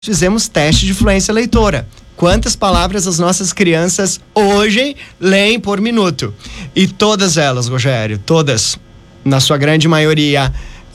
fizemos teste de fluência leitora. Quantas palavras as nossas crianças hoje leem por minuto? E todas elas, Rogério, todas, na sua grande maioria,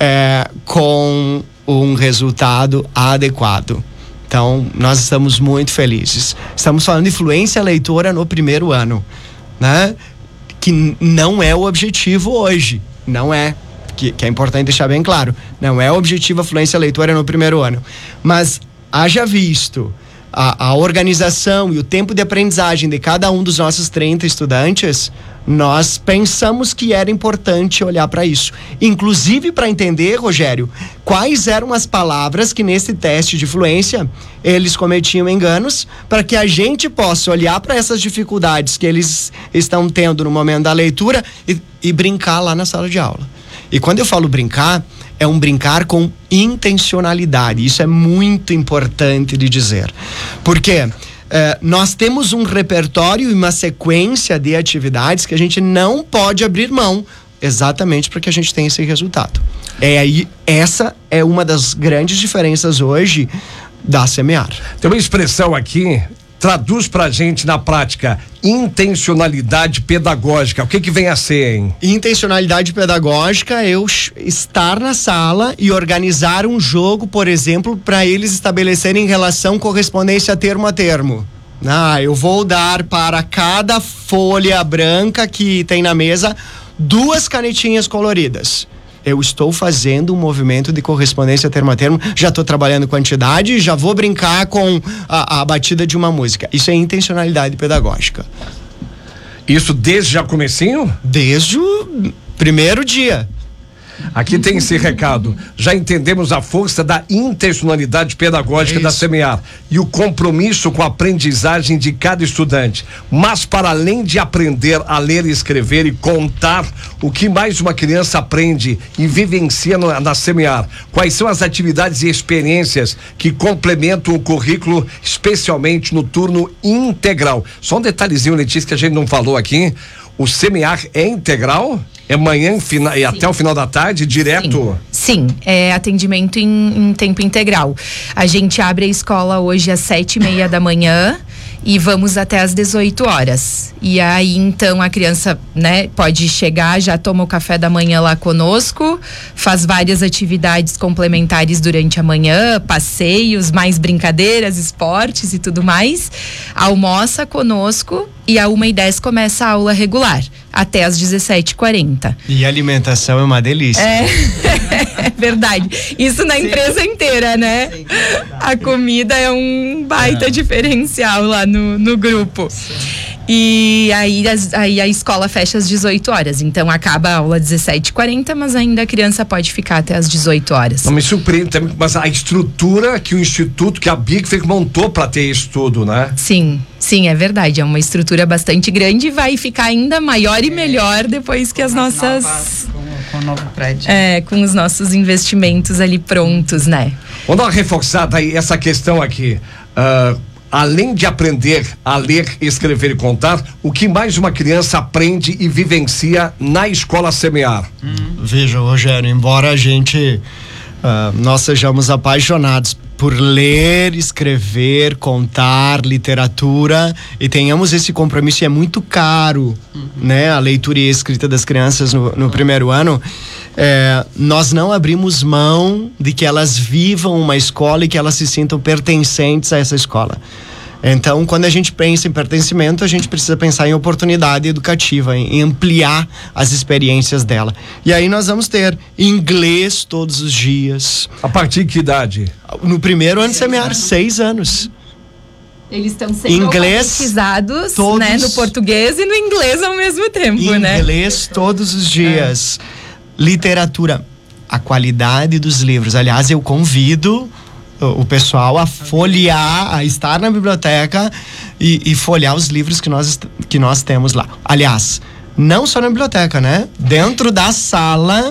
com um resultado adequado. Então, nós estamos muito felizes. Estamos falando de fluência leitora no primeiro ano, né? Que não é o objetivo hoje, não é. Que é importante deixar bem claro. Não é o objetivo a fluência leitora no primeiro ano. Mas, haja visto a organização e o tempo de aprendizagem de cada um dos nossos 30 estudantes, nós pensamos que era importante olhar para isso. Inclusive para entender, Rogério, quais eram as palavras que nesse teste de fluência eles cometiam enganos, para que a gente possa olhar para essas dificuldades que eles estão tendo no momento da leitura e brincar lá na sala de aula. E quando eu falo brincar, é um brincar com intencionalidade. Isso é muito importante de dizer. Porque nós temos um repertório e uma sequência de atividades que a gente não pode abrir mão, exatamente para que a gente tenha esse resultado. Essa é uma das grandes diferenças hoje da Semear. Tem uma expressão aqui, traduz pra gente na prática: intencionalidade pedagógica. O que vem a ser, hein? Intencionalidade pedagógica é eu estar na sala e organizar um jogo, por exemplo, para eles estabelecerem relação correspondência termo a termo. Eu vou dar para cada folha branca que tem na mesa 2 canetinhas coloridas. Eu estou fazendo um movimento de correspondência termo a termo, já estou trabalhando quantidade, já vou brincar com a batida de uma música. Isso é intencionalidade pedagógica. Isso desde já comecinho? Desde o primeiro dia. Aqui tem esse recado. Já entendemos a força da intencionalidade pedagógica da Semear e o compromisso com a aprendizagem de cada estudante. Mas para além de aprender a ler, escrever e contar, o que mais uma criança aprende e vivencia na Semear? Quais são as atividades e experiências que complementam o currículo, especialmente no turno integral? Só um detalhezinho, Letícia, que a gente não falou aqui. O Semear é integral? É manhã e até o final da tarde, direto? Sim, é atendimento em tempo integral. A gente abre a escola hoje às 7:30 da manhã e vamos até às 18 horas. E aí, então, a criança, pode chegar, já toma o café da manhã lá conosco, faz várias atividades complementares durante a manhã, passeios, mais brincadeiras, esportes e tudo mais. Almoça conosco e às 1:10 começa a aula regular, até às 17h40. E a alimentação é uma delícia. É verdade. Isso na empresa inteira, né? Sim, a comida é um baita diferencial lá no grupo. Sim. E aí a escola fecha às 18 horas. Então acaba a aula às 17h40, mas ainda a criança pode ficar até às 18 horas. Não me surpreende também, mas a estrutura que o Instituto, que a BIC montou para ter isso tudo, né? Sim, é verdade. É uma estrutura bastante grande e vai ficar ainda maior e melhor depois que as nossas... Com o novo prédio. Com os nossos investimentos ali prontos, né? Vamos dar uma reforçada aí, essa questão aqui. Além de aprender a ler, escrever e contar, o que mais uma criança aprende e vivencia na escola Semear? Veja, Rogério, embora a gente nós sejamos apaixonados por ler, escrever, contar, literatura, e tenhamos esse compromisso, e é muito caro, a leitura e a escrita das crianças no primeiro ano, nós não abrimos mão de que elas vivam uma escola e que elas se sintam pertencentes a essa escola. Então, quando a gente pensa em pertencimento, a gente precisa pensar em oportunidade educativa, em ampliar as experiências dela. E aí nós vamos ter inglês todos os dias. A partir de que idade? No primeiro ano de Semear, 6 anos. Eles estão sendo alfabetizados, no português e no inglês ao mesmo tempo, Inglês todos os dias. Literatura, a qualidade dos livros. Aliás, eu convido o pessoal a folhear, a estar na biblioteca e folhear os livros que nós temos lá. Aliás, não só na biblioteca, dentro da sala,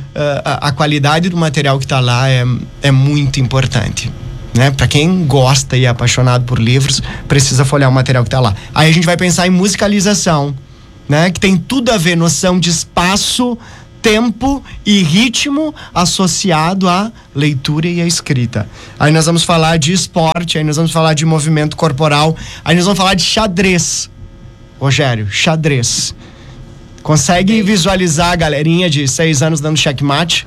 a qualidade do material que está lá é muito importante. Para quem gosta e é apaixonado por livros, precisa folhear o material que está lá. Aí a gente vai pensar em musicalização, que tem tudo a ver, noção de espaço, tempo e ritmo associado à leitura e à escrita. Aí nós vamos falar de esporte, aí nós vamos falar de movimento corporal, aí nós vamos falar de xadrez. Rogério, xadrez. Consegue visualizar a galerinha de 6 anos dando checkmate?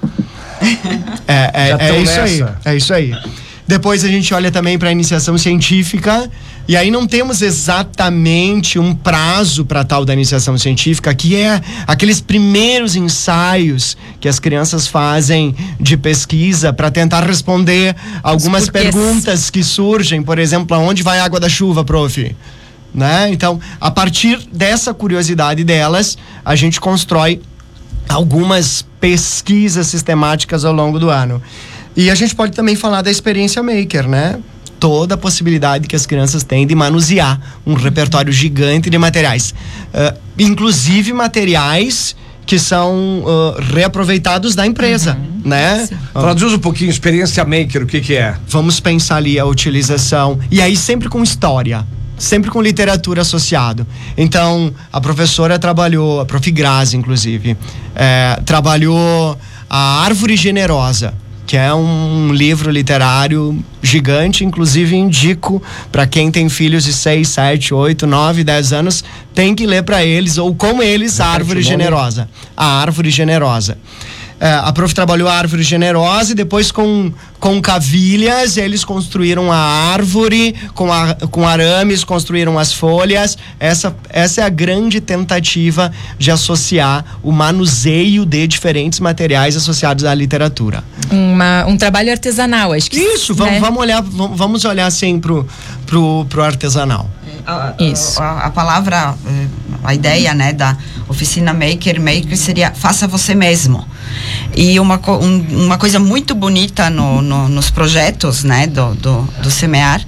É isso aí. É isso aí. Depois a gente olha também para a iniciação científica, e aí não temos exatamente um prazo para tal da iniciação científica, que é aqueles primeiros ensaios que as crianças fazem de pesquisa para tentar responder algumas perguntas que surgem, por exemplo, aonde vai a água da chuva, prof? Né? Então, a partir dessa curiosidade delas, a gente constrói algumas pesquisas sistemáticas ao longo do ano. E a gente pode também falar da experiência maker, né? Toda a possibilidade que as crianças têm de manusear um repertório gigante de materiais. Inclusive materiais que são reaproveitados da empresa, né? Traduz um pouquinho, experiência maker, o que é? Vamos pensar ali a utilização, e aí sempre com história, sempre com literatura associado. Então, a professora trabalhou, a prof. Grazi, inclusive, trabalhou a Árvore Generosa, que é um livro literário gigante, inclusive indico para quem tem filhos de 6, 7, 8, 9, 10 anos, tem que ler para eles, ou com eles, a Árvore Generosa. A Árvore Generosa. A prof trabalhou a Árvore Generosa, e depois com cavilhas eles construíram a árvore, com arames construíram as folhas. Essa é a grande tentativa de associar o manuseio de diferentes materiais associados à literatura. Um trabalho artesanal, acho que isso, né? vamos olhar assim pro artesanal. Isso. A palavra, a ideia, né, da oficina maker seria faça você mesmo. E uma coisa muito bonita nos projetos, né, do Semear,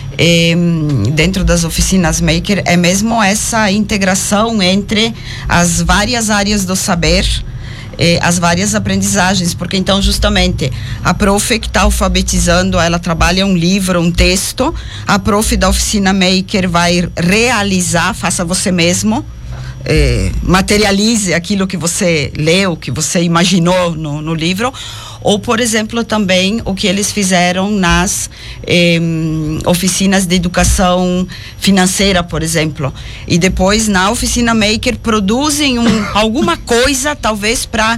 dentro das oficinas maker, é mesmo essa integração entre as várias áreas do saber, as várias aprendizagens, porque então justamente a prof que está alfabetizando, ela trabalha um livro, um texto, a prof da oficina maker vai realizar, faça você mesmo, materialize aquilo que você leu, que você imaginou no livro. Ou, por exemplo, também o que eles fizeram nas oficinas de educação financeira, por exemplo. E depois, na oficina maker, produzem alguma coisa, talvez, para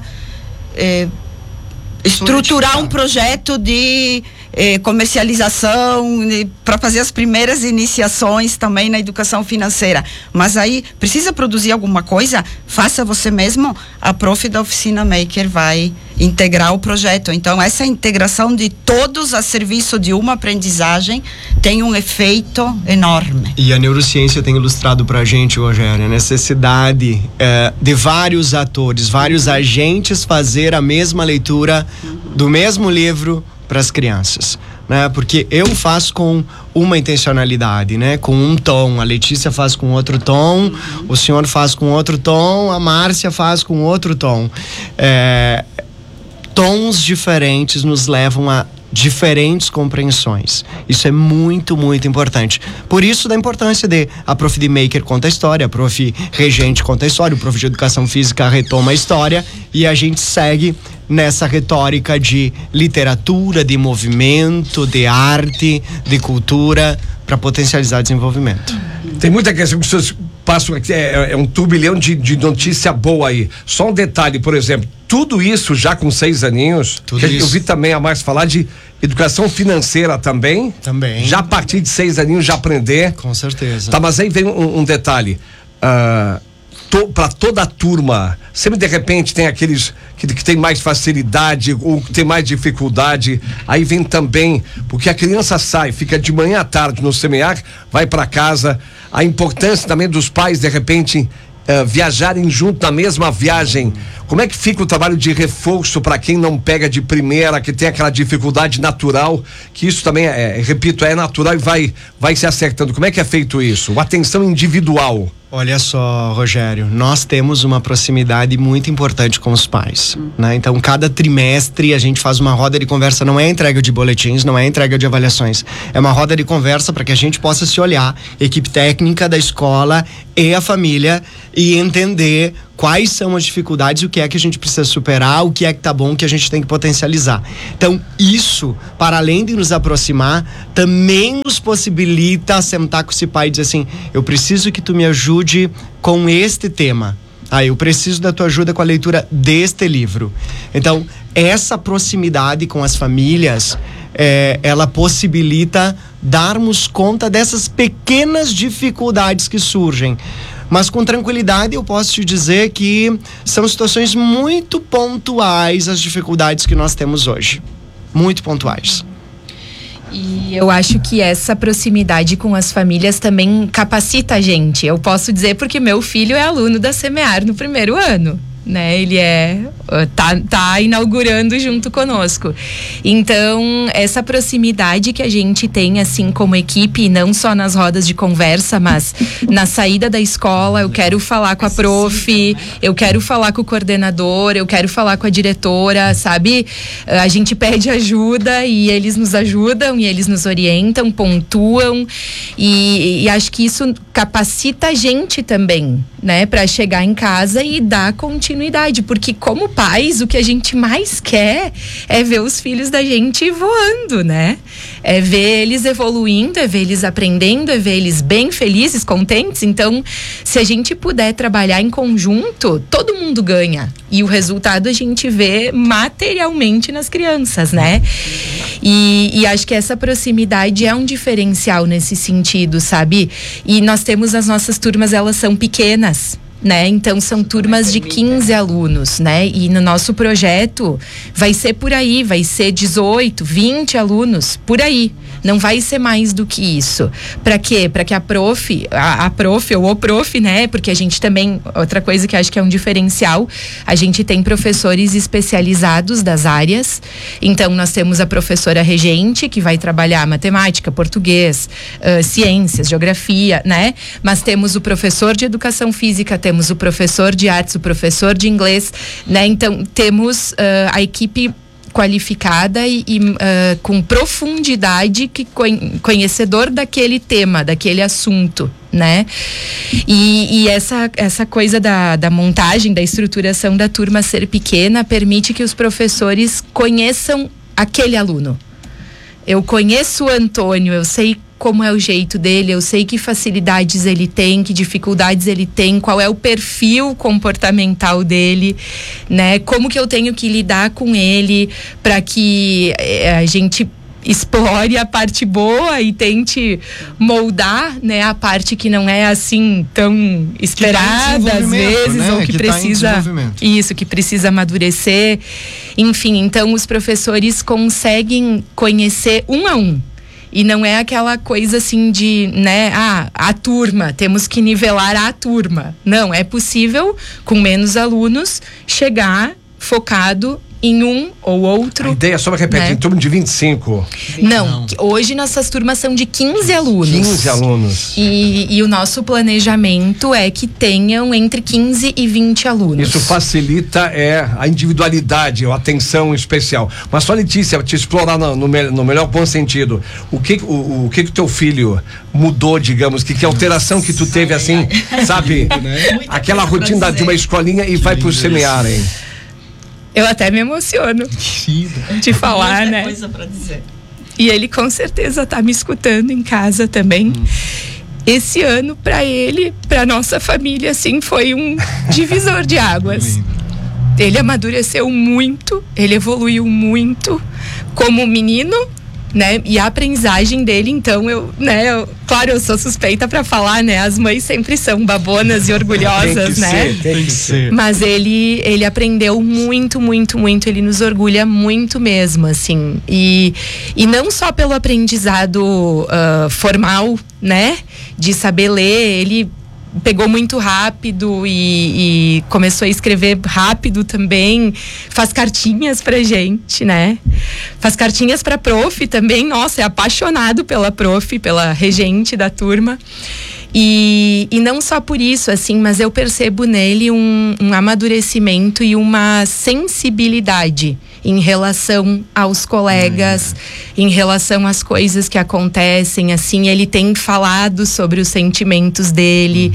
estruturar um projeto de comercialização, para fazer as primeiras iniciações também na educação financeira. Mas aí, precisa produzir alguma coisa? Faça você mesmo. A prof da oficina maker vai integrar o projeto. Então, essa integração de todos a serviço de uma aprendizagem tem um efeito enorme. E a neurociência tem ilustrado pra gente, Rogério, a necessidade de vários atores, vários agentes fazer a mesma leitura do mesmo livro para as crianças, né? Porque eu faço com uma intencionalidade, né? Com um tom, a Letícia faz com outro tom, o senhor faz com outro tom, a Márcia faz com outro tom. Tons diferentes nos levam a diferentes compreensões. Isso é muito, muito importante. Por isso da importância de a prof de maker conta a história, a prof regente conta a história, o prof de educação física retoma a história, e a gente segue nessa retórica de literatura, de movimento, de arte, de cultura, para potencializar o desenvolvimento. Tem muita questão que vocês passam aqui, é um turbilhão de notícia boa aí. Só um detalhe, por exemplo, tudo isso já com 6 aninhos, eu vi também a Márcia falar de educação financeira também. Também. Já a partir de 6 aninhos já aprender. Com certeza. Tá, mas aí vem um detalhe. Para toda a turma, sempre de repente tem aqueles que tem mais facilidade ou que tem mais dificuldade. Aí vem também, porque a criança sai, fica de manhã à tarde no Semear, vai para casa. A importância também dos pais, de repente, viajarem junto na mesma viagem. Como é que fica o trabalho de reforço para quem não pega de primeira, que tem aquela dificuldade natural, que isso também repito, é natural e vai se acertando. Como é que é feito isso? Atenção individual. Olha só, Rogério, nós temos uma proximidade muito importante com os pais, né? Então, cada trimestre a gente faz uma roda de conversa, não é entrega de boletins, não é entrega de avaliações, é uma roda de conversa para que a gente possa se olhar, equipe técnica da escola e a família e entender quais são as dificuldades, o que é que a gente precisa superar, o que é que tá bom, o que a gente tem que potencializar. Então, isso, para além de nos aproximar, também nos possibilita sentar com esse pai e dizer assim: eu preciso que tu me ajude com este tema. Eu preciso da tua ajuda com a leitura deste livro. Então, essa proximidade com as famílias, ela possibilita darmos conta dessas pequenas dificuldades que surgem. Mas com tranquilidade eu posso te dizer que são situações muito pontuais as dificuldades que nós temos hoje. Muito pontuais. E eu acho que essa proximidade com as famílias também capacita a gente. Eu posso dizer porque meu filho é aluno da Semear no primeiro ano, né? Ele tá inaugurando junto conosco. Então, essa proximidade que a gente tem, assim, como equipe, não só nas rodas de conversa, mas na saída da escola, eu quero falar com a prof, eu quero falar com o coordenador, eu quero falar com a diretora, sabe? A gente pede ajuda e eles nos ajudam e eles nos orientam, pontuam e acho que isso capacita a gente também, né? Pra chegar em casa e dar continuidade, porque como pais, o que a gente mais quer é ver os filhos da gente voando, né? É ver eles evoluindo, é ver eles aprendendo, é ver eles bem, felizes, contentes. Então, se a gente puder trabalhar em conjunto, todo mundo ganha. E o resultado a gente vê materialmente nas crianças, né? E acho que essa proximidade é um diferencial nesse sentido, sabe? E nós temos as nossas turmas, elas são pequenas, né? Então são turmas de 15 alunos, né? E no nosso projeto vai ser por aí, vai ser 18, 20 alunos, por aí. Não vai ser mais do que isso. Para quê? Para que a prof ou o prof, né? Porque a gente também, outra coisa que acho que é um diferencial, a gente tem professores especializados das áreas. Então nós temos a professora regente, que vai trabalhar matemática, português, ciências, geografia, né? Mas temos o professor de educação física, temos o professor de artes, o professor de inglês, né? Então temos a equipe qualificada e com profundidade, conhecedor daquele tema, daquele assunto, né? E essa coisa da montagem, da estruturação da turma ser pequena permite que os professores conheçam aquele aluno. Eu conheço o Antônio, eu sei como é o jeito dele, eu sei que facilidades ele tem, que dificuldades ele tem, qual é o perfil comportamental dele, né? Como que eu tenho que lidar com ele para que a gente explore a parte boa e tente moldar, né, a parte que não é assim tão esperada às vezes, né? Ou que precisa isso, que precisa amadurecer. Enfim, então os professores conseguem conhecer um a um. E não é aquela coisa assim de, né, a turma, temos que nivelar a turma. Não, é possível, com menos alunos, chegar focado em um ou outro. A ideia, só para repetir, em turma de 25. Não, hoje nossas turmas são de 15 alunos. 15 alunos. E o nosso planejamento é que tenham entre 15 e 20 alunos. Isso facilita a individualidade, a atenção especial. Mas só, Letícia, te explorar no melhor bom sentido. O que teu filho mudou, digamos, que alteração que tu teve assim, sabe? Aquela rotina de uma escolinha e vai pro Semear, hein? Eu até me emociono de falar, né? Coisa pra dizer. E ele com certeza tá me escutando em casa também. Esse ano para ele, para nossa família, assim, foi um divisor de águas. Ele amadureceu muito, ele evoluiu muito como menino, né? E a aprendizagem dele, então, claro, eu sou suspeita para falar, né? As mães sempre são babonas e orgulhosas, né? Tem que ser. Mas ele aprendeu muito, muito, muito. Ele nos orgulha muito mesmo, assim. E não só pelo aprendizado formal, né? De saber ler, ele pegou muito rápido e começou a escrever rápido também, faz cartinhas pra gente, né? Faz cartinhas pra prof também, nossa, é apaixonado pela prof, pela regente da turma. E não só por isso, assim, mas eu percebo nele um amadurecimento e uma sensibilidade em relação aos colegas, em relação às coisas que acontecem, assim, ele tem falado sobre os sentimentos dele,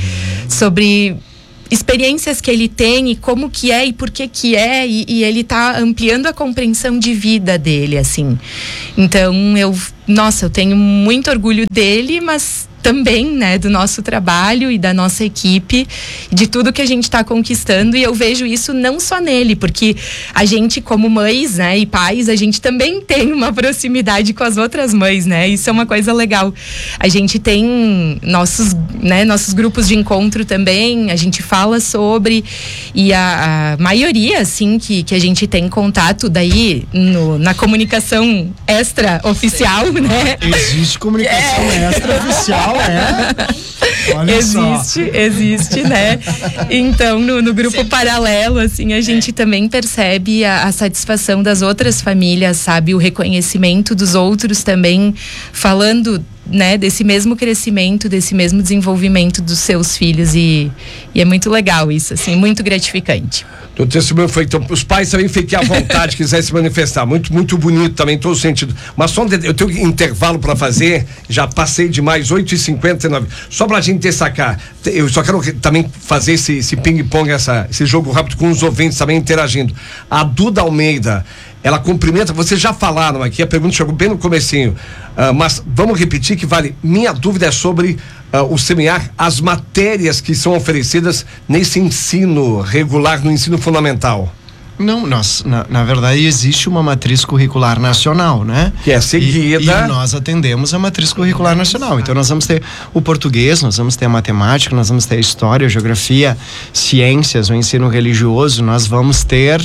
sobre experiências que ele tem e como que é e por que é, e ele tá ampliando a compreensão de vida dele, assim. Então, eu tenho muito orgulho dele, mas também, né, do nosso trabalho e da nossa equipe, de tudo que a gente está conquistando, e eu vejo isso não só nele, porque a gente, como mães, né, e pais, a gente também tem uma proximidade com as outras mães, né, isso é uma coisa legal. A gente tem nossos grupos de encontro também, a gente fala sobre, e a maioria, assim, que a gente tem contato daí na comunicação extra-oficial, né? Existe comunicação extra-oficial. Olha existe, né? Então, no grupo paralelo, assim, a gente também percebe a satisfação das outras famílias, sabe? O reconhecimento dos outros também, falando, né, desse mesmo crescimento, desse mesmo desenvolvimento dos seus filhos, e é muito legal isso, assim, muito gratificante. O testemunho foi, então, os pais também fiquem à vontade, quiserem se manifestar, muito, muito bonito também, em todo sentido. Mas só eu tenho intervalo para fazer, já passei demais, 8h59, só pra gente destacar, eu só quero também fazer esse ping-pong, esse jogo rápido com os ouvintes também interagindo. A Duda Almeida, ela cumprimenta, vocês já falaram aqui, a pergunta chegou bem no comecinho, mas vamos repetir que vale, minha dúvida é sobre o semear, as matérias que são oferecidas nesse ensino regular, no ensino fundamental. Não, na verdade existe uma matriz curricular nacional, né? Que é seguida. E nós atendemos a matriz curricular nacional. Então nós vamos ter o português, nós vamos ter a matemática, nós vamos ter a história, a geografia, ciências, o ensino religioso, nós vamos ter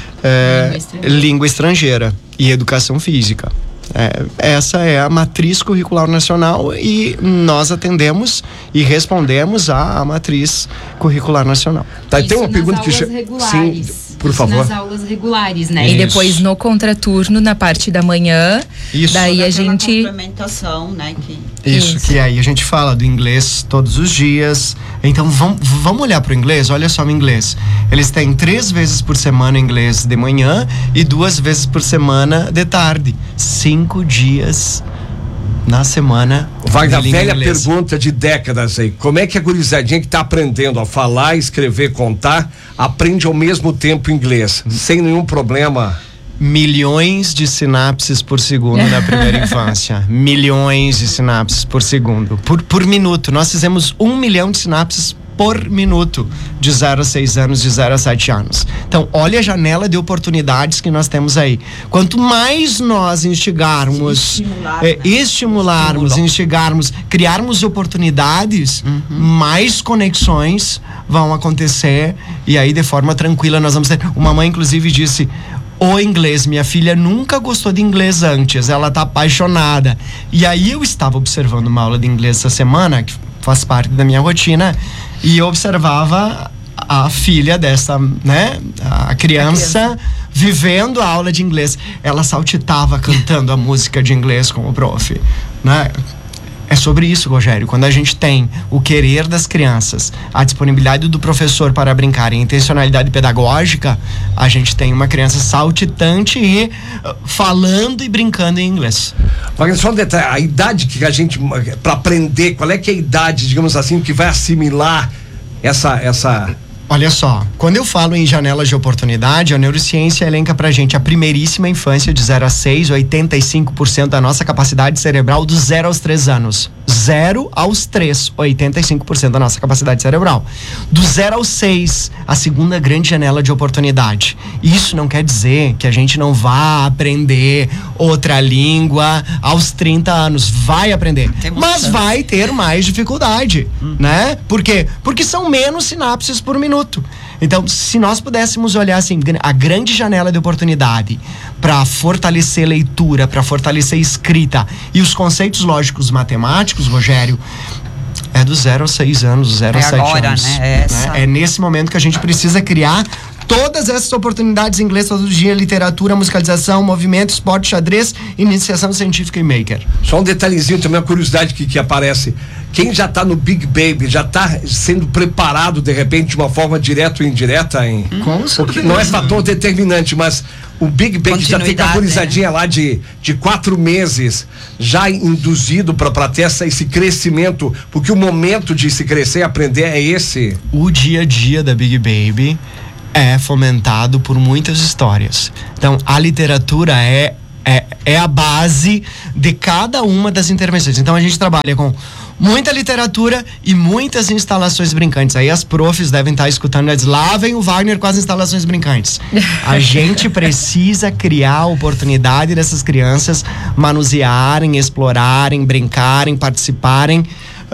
língua estrangeira e educação física. Essa é a matriz curricular nacional e nós atendemos e respondemos à matriz curricular nacional. Tá, tem uma pergunta que sim, por favor. Nas aulas regulares, né? Isso. E depois no contraturno, na parte da manhã, isso. Daí a gente complementação, né? Isso, que aí a gente fala do inglês todos os dias. Então vamos olhar para o inglês. Olha só o inglês. Eles têm 3 vezes por semana inglês de manhã e 2 vezes por semana de tarde. 5 dias na semana. Vai, a velha pergunta de décadas aí, como é que a gurizadinha que tá aprendendo a falar, escrever, contar, aprende ao mesmo tempo inglês, sem nenhum problema? Milhões de sinapses por segundo na primeira infância. Milhões de sinapses por segundo. Por minuto. Nós fizemos 1 milhão de sinapses por minuto, de 0 a 6 anos, de 0 a 7 anos. Então, olha a janela de oportunidades que nós temos aí. Quanto mais nós instigarmos, instigarmos, criarmos oportunidades, mais conexões vão acontecer, e aí de forma tranquila nós vamos ter. Uma mãe inclusive disse: o inglês, minha filha nunca gostou de inglês antes, ela tá apaixonada. E aí eu estava observando uma aula de inglês essa semana, que faz parte da minha rotina, e eu observava a filha dessa, né, a criança vivendo a aula de inglês. Ela saltitava cantando a música de inglês com o prof, né? É sobre isso, Rogério. Quando a gente tem o querer das crianças, a disponibilidade do professor para brincar e a intencionalidade pedagógica, a gente tem uma criança saltitante e falando e brincando em inglês. Mas só um detalhe, a idade que a gente, para aprender, qual é que é a idade, digamos assim, que vai assimilar essa... Olha só, quando eu falo em janelas de oportunidade, a neurociência elenca pra gente a primeiríssima infância de 0 a 6, 85% da nossa capacidade cerebral dos 0 aos 3 anos. 0 aos 3, 85% da nossa capacidade cerebral. Do 0 aos 6, a segunda grande janela de oportunidade. Isso não quer dizer que a gente não vá aprender outra língua aos 30 anos. Vai aprender, mas vai ter mais dificuldade, né? Por quê? Porque são menos sinapses por minuto. Então, se nós pudéssemos olhar assim, a grande janela de oportunidade para fortalecer leitura, para fortalecer escrita e os conceitos lógicos matemáticos, Rogério, é do 0 aos 6 anos, 0 aos 7 anos. Né? É nesse momento que a gente precisa criar todas essas oportunidades em inglês todo dia: literatura, musicalização, movimento, esporte, xadrez, iniciação científica e maker. Só um detalhezinho também, uma curiosidade que aparece. Quem já está no Big Baby, já está sendo preparado de repente de uma forma direta ou indireta, hein? Com certeza. Não é fator determinante, mas O Big Bang já tem uma gurizadinha lá de 4 meses já induzido para ter esse crescimento, porque o momento de se crescer e aprender é esse. O dia a dia da Big Baby é fomentado por muitas histórias. Então, a literatura é a base de cada uma das intervenções. Então, a gente trabalha com muita literatura e muitas instalações brincantes. Aí as profs devem estar escutando, né? Lá vem o Wagner com as instalações brincantes. A gente precisa criar a oportunidade dessas crianças manusearem, explorarem, brincarem, participarem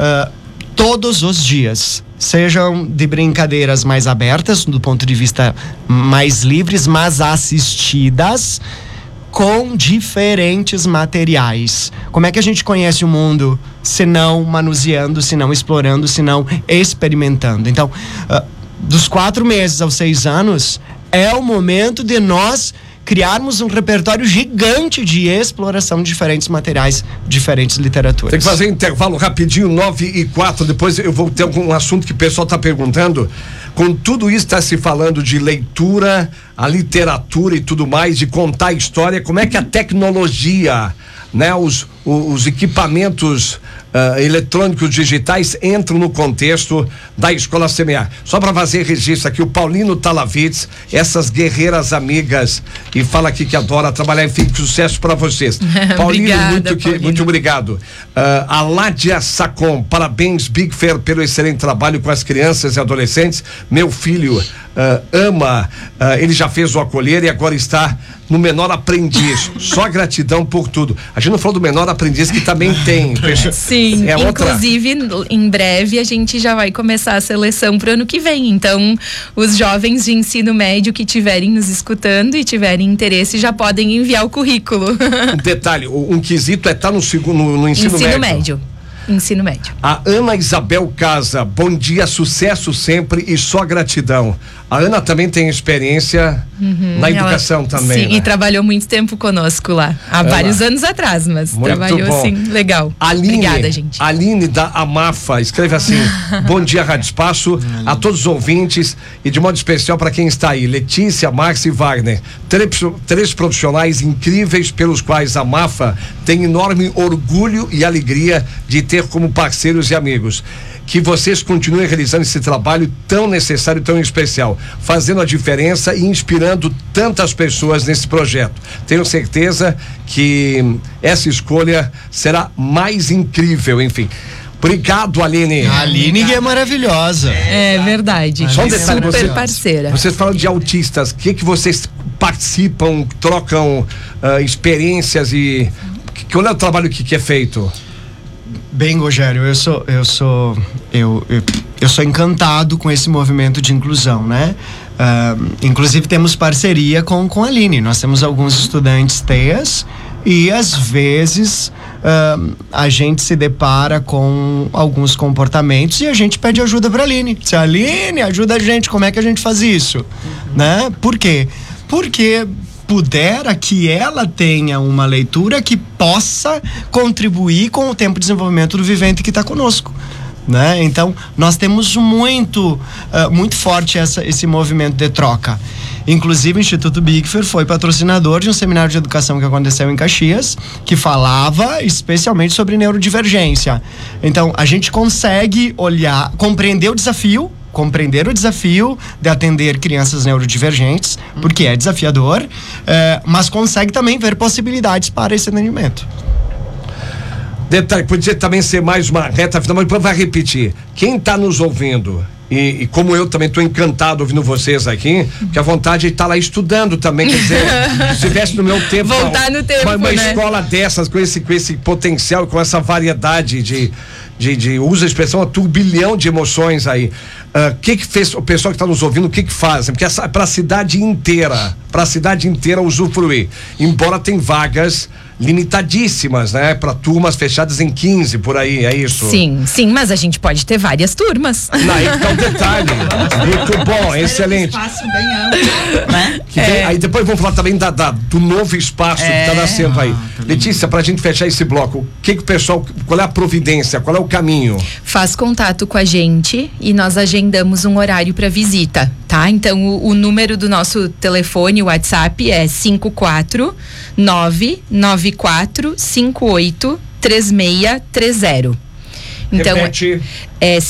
todos os dias. Sejam de brincadeiras mais abertas, do ponto de vista mais livres, mas assistidas com diferentes materiais. Como é que a gente conhece o mundo se não manuseando, se não explorando, se não experimentando? Então, dos 4 meses aos 6 anos, é o momento de nós criarmos um repertório gigante de exploração de diferentes materiais, diferentes literaturas. Tem que fazer intervalo rapidinho, 9:04, depois eu vou ter algum assunto que o pessoal está perguntando. Com tudo isso está se falando de leitura, a literatura e tudo mais, de contar a história, como é que a tecnologia, né, os equipamentos eletrônicos digitais entram no contexto da Escola Semear. Só para fazer registro aqui, o Paulino Talavitz, essas guerreiras amigas, e fala aqui que adora trabalhar, enfim, sucesso para vocês. Paulino, muito obrigado. A Ládia Sacom, parabéns Big Fair pelo excelente trabalho com as crianças e adolescentes. Meu filho ama, ele já fez o acolher e agora está no Menor Aprendiz. Só gratidão por tudo. A gente não falou do Menor Aprendiz, que também tem. Sim, inclusive em breve a gente já vai começar a seleção pro ano que vem. Então, os jovens de ensino médio que estiverem nos escutando e tiverem interesse já podem enviar o currículo. Um detalhe, um quesito é estar no ensino médio. Ensino médio. A Ana Isabel Casa, bom dia, sucesso sempre e só gratidão. A Ana também tem experiência na educação também. Sim, né? E trabalhou muito tempo conosco lá, há vários anos atrás, mas muito trabalhou bom. Assim, legal. Obrigada, gente. Aline da Amafa, escreve assim, bom dia, Rádio Espaço, a todos os ouvintes e de modo especial para quem está aí, Letícia, Max e Wagner, 3 profissionais incríveis pelos quais a Amafa tem enorme orgulho e alegria de ter como parceiros e amigos. Que vocês continuem realizando esse trabalho tão necessário, tão especial, fazendo a diferença e inspirando tantas pessoas nesse projeto. Tenho certeza que essa escolha será mais incrível, enfim. Obrigado, Aline. A Aline é maravilhosa. É verdade. Só um detalhe, super parceira. Vocês falam de autistas, o que vocês participam, trocam experiências e qual é o trabalho que é feito? Bem, Rogério, eu sou encantado com esse movimento de inclusão, né? Inclusive temos parceria com a Aline. Nós temos alguns estudantes TEAs e às vezes a gente se depara com alguns comportamentos e a gente pede ajuda para a Aline. Se a Aline ajuda a gente, como é que a gente faz isso? Né? Por quê? Porque pudera que ela tenha uma leitura que possa contribuir com o tempo de desenvolvimento do vivente que está conosco, né? Então, nós temos muito forte esse movimento de troca. Inclusive, o Instituto Big Fair foi patrocinador de um seminário de educação que aconteceu em Caxias, que falava especialmente sobre neurodivergência. Então, a gente consegue compreender o desafio de atender crianças neurodivergentes, porque é desafiador, mas consegue também ver possibilidades para esse atendimento. Detalhe, podia também ser mais uma reta final, mas vai repetir. Quem está nos ouvindo, e como eu também estou encantado ouvindo vocês aqui, que a vontade é estar lá estudando também, quer dizer, se tivesse no meu tempo, voltar no tempo, uma né? Escola dessas, com esse potencial, com essa variedade de usa a expressão, um turbilhão de emoções aí. Que fez o pessoal que está nos ouvindo, o que fazem? Porque para a cidade inteira usufruir, embora tem vagas limitadíssimas, né? Para turmas fechadas em 15, por aí, é isso? Sim, mas a gente pode ter várias turmas. Aí tá um detalhe. Muito bom, excelente. Um espaço bem amplo, né? Aí depois vamos falar também do novo espaço que está nascendo aí. Letícia, pra gente fechar esse bloco, o pessoal, qual é a providência, qual é o caminho? Faz contato com a gente e nós agendamos um horário para visita. tá? Então o número do nosso telefone, o WhatsApp é 54994583630. Então, repete. É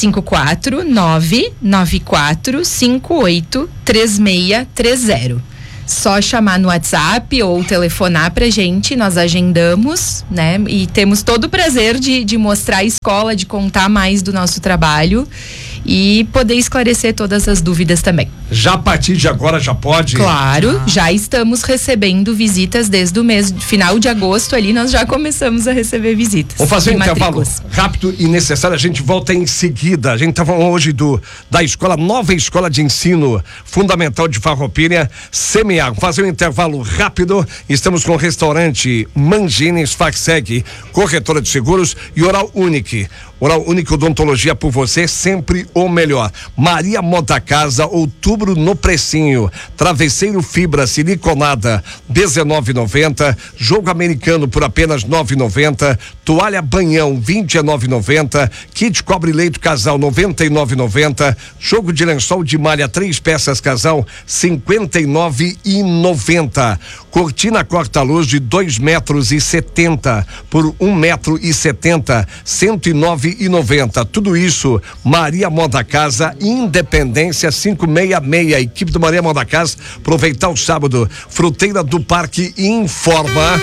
54994583630. Só chamar no WhatsApp ou telefonar pra gente, nós agendamos, né? E temos todo o prazer de mostrar a escola, de contar mais do nosso trabalho e poder esclarecer todas as dúvidas também. Já a partir de agora já pode? Claro, já estamos recebendo visitas desde o mês, final de agosto ali, nós já começamos a receber visitas. Vamos fazer um intervalo rápido e necessário, a gente volta em seguida. A gente tá falando hoje da escola, nova escola de ensino fundamental de Farroupilha, CMA. Vamos fazer um intervalo rápido, estamos com o restaurante Mangines, Farseg, corretora de seguros e Oral Unique. Oral Unique Odontologia por você, sempre o melhor. Maria Moda Casa, outubro no precinho. Travesseiro fibra siliconada, R$19,90. Jogo americano por apenas R$9,90. Toalha banhão, R$29,90. Kit cobre leito casal, R$99,90. Jogo de lençol de malha 3 peças casal, R$59,90. Cortina corta-luz de 2,70 metros por 1,70 metros, R$109,90. Tudo isso, Maria Moda Casa, Independência 566. A equipe do Maria Moda Casa, aproveitar o sábado. Fruteira do Parque informa.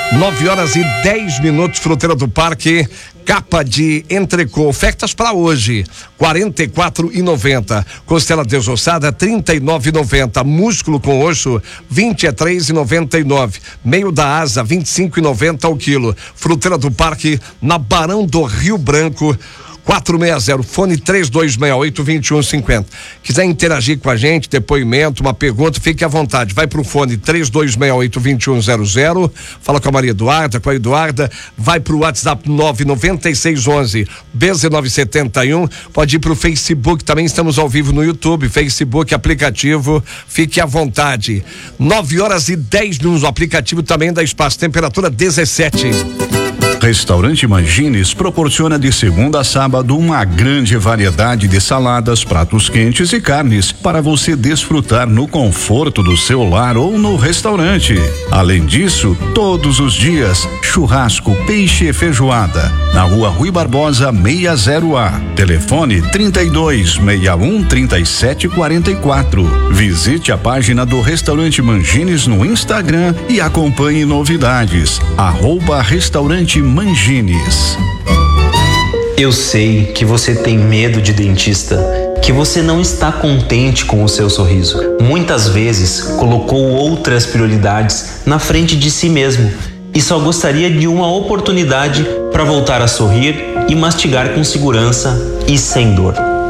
9h10, Fruteira do Parque. Capa de entrecô, ofertas para hoje, R$44,90. Costela desossada, R$39,90. Músculo com osso, R$23,99. Meio da asa, R$25,90 ao quilo. Fruteira do Parque, na Barão do Rio Branco, 460, fone 3268-2150. Quiser interagir com a gente, depoimento, uma pergunta, fique à vontade. Vai pro fone 3268-2100, fala com a Maria Eduarda, com a Eduarda, vai pro WhatsApp 99611-1971, pode ir pro Facebook, também estamos ao vivo no YouTube, Facebook, aplicativo, fique à vontade. 9h10 no aplicativo também da Espaço, temperatura 17. Restaurante Mangines proporciona de segunda a sábado uma grande variedade de saladas, pratos quentes e carnes para você desfrutar no conforto do seu lar ou no restaurante. Além disso, todos os dias, churrasco, peixe e feijoada. Na Rua Rui Barbosa 60A. Telefone 3261-3744. Visite a página do Restaurante Mangines no Instagram e acompanhe novidades. @Restaurante Mangines. Eu sei que você tem medo de dentista, que você não está contente com o seu sorriso. Muitas vezes colocou outras prioridades na frente de si mesmo e só gostaria de uma oportunidade para voltar a sorrir e mastigar com segurança e sem dor.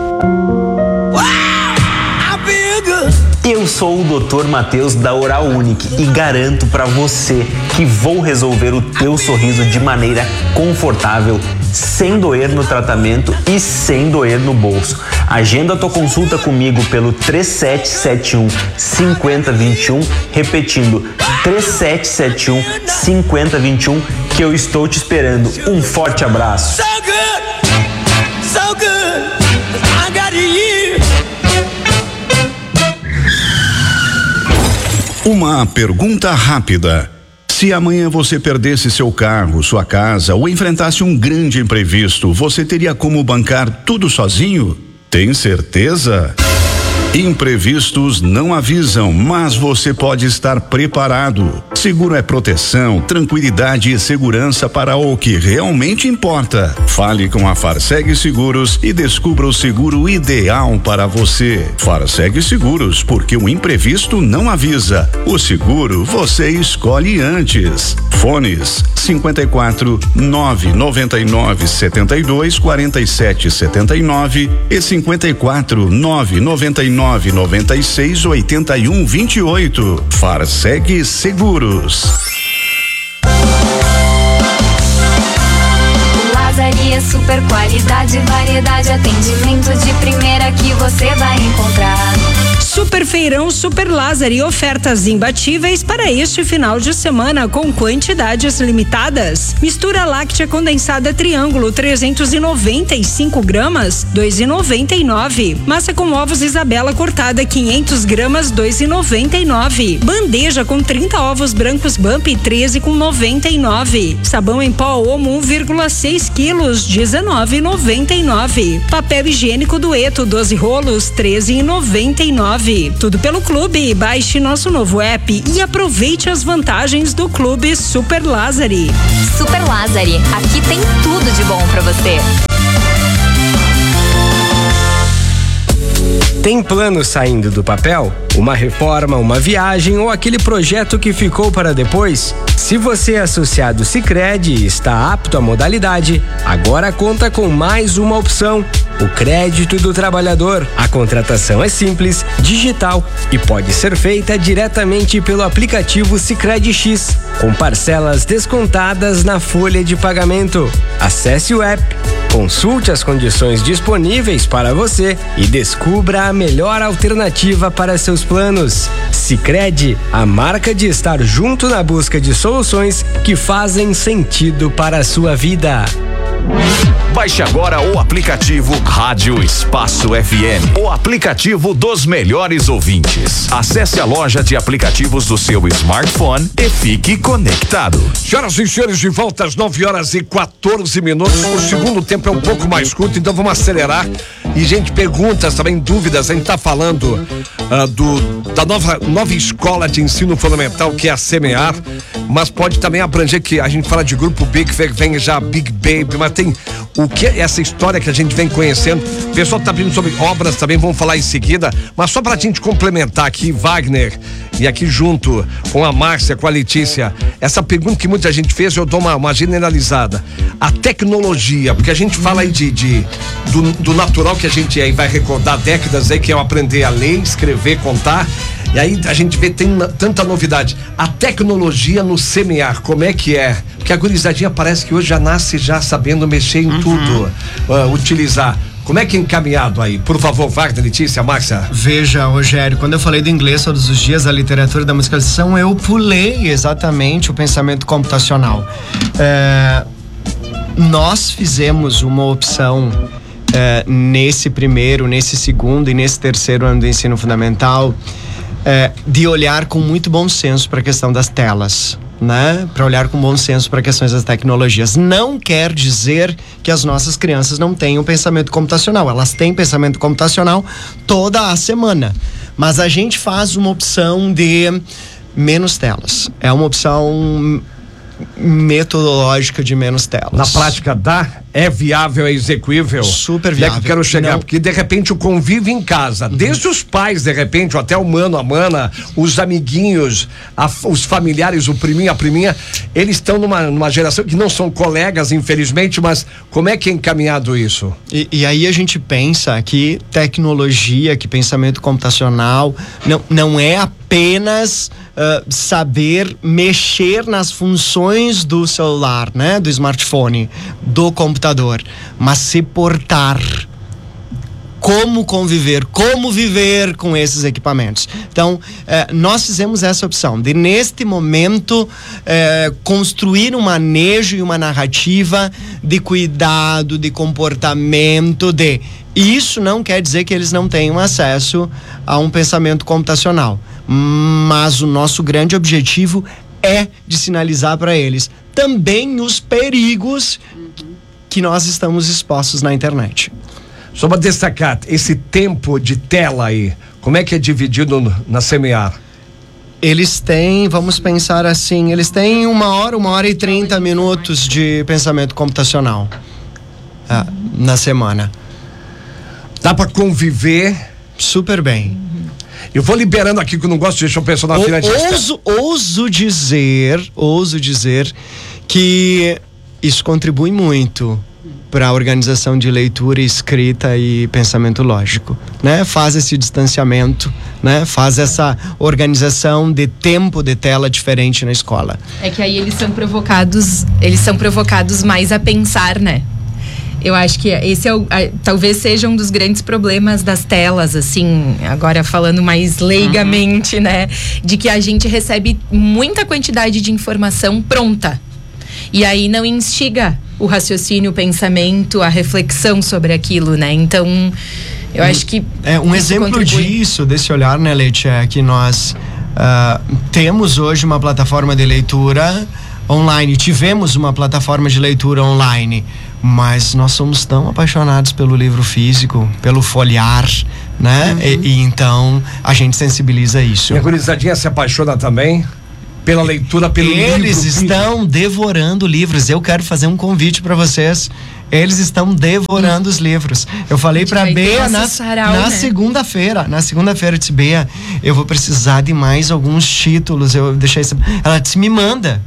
Eu sou o Dr. Matheus da Oral Unique e garanto para você que vou resolver o teu sorriso de maneira confortável, sem doer no tratamento e sem doer no bolso. Agenda a tua consulta comigo pelo 3771-5021, repetindo 3771-5021, que eu estou te esperando. Um forte abraço. So good, I got you. Uma pergunta rápida. Se amanhã você perdesse seu carro, sua casa ou enfrentasse um grande imprevisto, você teria como bancar tudo sozinho? Tem certeza? Imprevistos não avisam, mas você pode estar preparado. Seguro é proteção, tranquilidade e segurança para o que realmente importa. Fale com a Farseg Seguros e descubra o seguro ideal para você. Farseg Seguros, porque o imprevisto não avisa. O seguro você escolhe antes. Fones 54 999 72 47 79 e 54 999 96 81 28. Farseg Seguros. Lazaria super qualidade, variedade, atendimento de primeira que você vai encontrar. Super Feirão Super Lázari, ofertas imbatíveis para este final de semana com quantidades limitadas. Mistura láctea condensada Triângulo 395 gramas, 2,99. Massa com ovos Isabela cortada 500 gramas, 2,99. Bandeja com 30 ovos brancos Bump, 13,99. Sabão em pó Omo 1,6 quilos, 19,99. Papel higiênico Dueto 12 rolos, 13,99. Tudo pelo Clube. Baixe nosso novo app e aproveite as vantagens do Clube Super Lázari. Super Lázari, aqui tem tudo de bom pra você. Tem plano saindo do papel? Uma reforma, uma viagem ou aquele projeto que ficou para depois? Se você é associado Sicredi e está apto à modalidade, agora conta com mais uma opção: o crédito do trabalhador. A contratação é simples, digital e pode ser feita diretamente pelo aplicativo Sicredi X, com parcelas descontadas na folha de pagamento. Acesse o app, consulte as condições disponíveis para você e descubra a melhor alternativa para seus planos. Sicredi, a marca de estar junto na busca de soluções que fazem sentido para a sua vida. Baixe agora o aplicativo Rádio Espaço FM, o aplicativo dos melhores ouvintes. Acesse a loja de aplicativos do seu smartphone e fique conectado. Senhoras e senhores, de volta às 9h14. O segundo tempo é um pouco mais curto, então vamos acelerar. E gente, perguntas também, dúvidas. A gente está falando da nova escola de ensino fundamental, que é a Semear, mas pode também abranger, que a gente fala de grupo B, que vem já Big Baby, mas tem o que é essa história que a gente vem conhecendo. O pessoal está pedindo sobre obras também, vamos falar em seguida, mas só para a gente complementar aqui, Wagner, e aqui junto com a Márcia, com a Letícia, essa pergunta que muita gente fez, eu dou uma generalizada. A tecnologia, porque a gente fala aí do natural que a gente aí vai recordar décadas aí, que é aprender a ler, escrever, contar. E aí a gente vê, tem tanta novidade. A tecnologia no Semear, como é que é? Porque a gurizadinha parece que hoje já nasce já sabendo mexer em tudo, utilizar. Como é que é encaminhado aí? Por favor, Wagner, Letícia, Márcia. Veja, Rogério, quando eu falei do inglês todos os dias, a literatura da musicalização, eu pulei exatamente o pensamento computacional. Nós fizemos uma opção nesse primeiro, nesse segundo e nesse terceiro ano do ensino fundamental, de olhar com muito bom senso para a questão das telas, né? Para olhar com bom senso para questões das tecnologias. Não quer dizer que as nossas crianças não tenham pensamento computacional. Elas têm pensamento computacional toda a semana. Mas a gente faz uma opção de menos telas. É uma opção metodológica de menos telas. Na prática é viável, é execuível? Super viável. É que eu quero chegar, porque de repente o convívio em casa, desde os pais, de repente, até o mano, a mana, os amiguinhos, os familiares, o priminho, a priminha, eles estão numa geração que não são colegas, infelizmente, mas como é que é encaminhado isso? E aí a gente pensa que tecnologia, que pensamento computacional não é apenas saber mexer nas funções do celular, né? Do smartphone, do computador, mas se portar, como conviver, como viver com esses equipamentos. Então, nós fizemos essa opção de, neste momento, construir um manejo e uma narrativa de cuidado, de comportamento, Isso não quer dizer que eles não tenham acesso a um pensamento computacional, mas o nosso grande objetivo é de sinalizar para eles também os perigos que nós estamos expostos na internet. Só para destacar, esse tempo de tela aí, como é que é dividido na Semear? Eles têm, vamos pensar assim, eles têm 1h e 30 minutos de pensamento computacional na semana. Dá para conviver super bem. Eu vou liberando aqui, que eu não gosto de deixar o pessoal na fila de ouso dizer que isso contribui muito para a organização de leitura, escrita e pensamento lógico, né? Faz esse distanciamento, né? Faz essa organização de tempo de tela diferente na escola. É que aí eles são provocados mais a pensar, né? Eu acho que esse talvez seja um dos grandes problemas das telas, assim, agora falando mais leigamente, né? De que a gente recebe muita quantidade de informação pronta. E aí não instiga o raciocínio, o pensamento, a reflexão sobre aquilo, né? Então, eu acho que um exemplo disso, desse olhar, né, Leite, é que nós temos hoje uma plataforma de leitura online, tivemos uma plataforma de leitura online, mas nós somos tão apaixonados pelo livro físico, pelo folhear, né? E então a gente sensibiliza isso. E a gurizadinha se apaixona também pela leitura, pelo livro. Eles estão devorando livros. Eu quero fazer um convite para vocês. Eles estão devorando os livros. Eu falei pra Bea na segunda-feira. Na segunda-feira eu disse, Bea, eu vou precisar de mais alguns títulos. Eu deixei. Ela disse, me manda.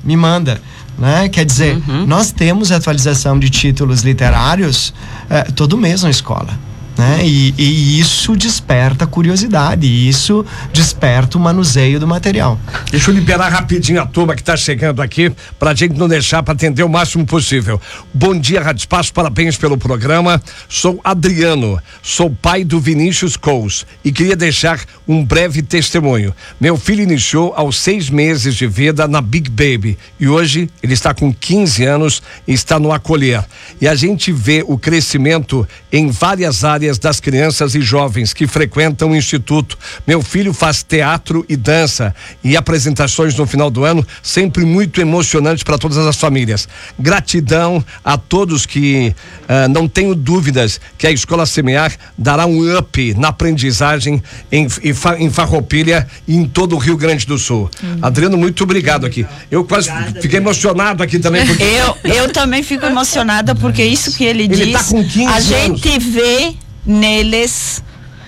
Né? Quer dizer, nós temos atualização de títulos literários todo mês na escola. Né? E isso desperta curiosidade, isso desperta o manuseio do material. Deixa eu liberar rapidinho a turma que está chegando aqui, pra gente não deixar, para atender o máximo possível. Bom dia, Rádio Espaço, parabéns pelo programa. Sou Adriano, sou pai do Vinícius Coles e queria deixar um breve testemunho. Meu filho iniciou aos 6 meses de vida na Big Baby e hoje ele está com 15 anos e está no Acolher. E a gente vê o crescimento em várias áreas das crianças e jovens que frequentam o Instituto. Meu filho faz teatro e dança e apresentações no final do ano, sempre muito emocionantes para todas as famílias. Gratidão a todos que não tenho dúvidas que a Escola Semear dará um up na aprendizagem em Farroupilha e em todo o Rio Grande do Sul. Adriano, muito obrigado aqui. Eu quase fiquei emocionado aqui também. Porque... Eu também fico emocionada porque isso que ele diz, tá com 15 anos. Gente vê neles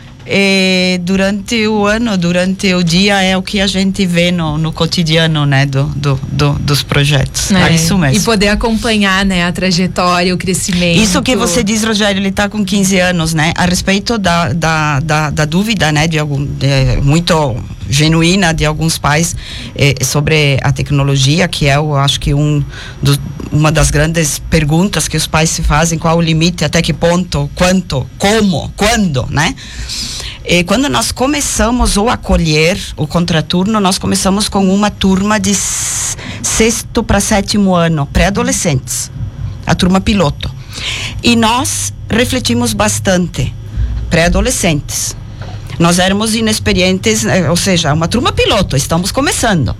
durante o ano, durante o dia, é o que a gente vê no cotidiano, né, dos projetos. É isso mesmo. E poder acompanhar, né, a trajetória, o crescimento. Isso que você diz, Rogério, ele está com 15 anos, né? A respeito da dúvida, né, muito genuína de alguns pais sobre a tecnologia, que é, eu acho que uma das grandes perguntas que os pais se fazem, qual o limite, até que ponto, quanto, como, quando, né? E quando nós começamos o Acolher, o contraturno, nós começamos com uma turma de 6º para 7º ano, pré-adolescentes, a turma piloto. E nós refletimos bastante, pré-adolescentes. Nós éramos inexperientes, ou seja, uma turma piloto, estamos começando.